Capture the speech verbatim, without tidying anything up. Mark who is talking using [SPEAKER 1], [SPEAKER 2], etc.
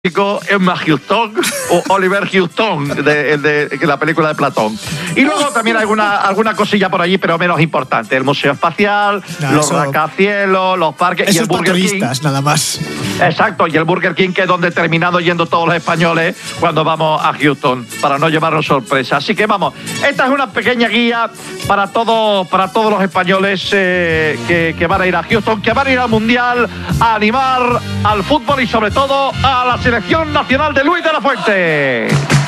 [SPEAKER 1] Emma Houston o Oliver Houston de, de, de la película de Platón. Y luego también alguna, alguna cosilla por allí, pero menos importante. El Museo Espacial, no, los eso, rascacielos, los parques
[SPEAKER 2] y
[SPEAKER 1] el Burger King.
[SPEAKER 2] Nada más.
[SPEAKER 1] Exacto, y el Burger King, que es donde terminamos yendo todos los españoles cuando vamos a Houston, para no llevarnos sorpresa. Así que vamos, esta es una pequeña guía para, todo, para todos los españoles eh, que, que van a ir a Houston, que van a ir al Mundial, a animar al fútbol y sobre todo a la selección nacional de Luis de la Fuente.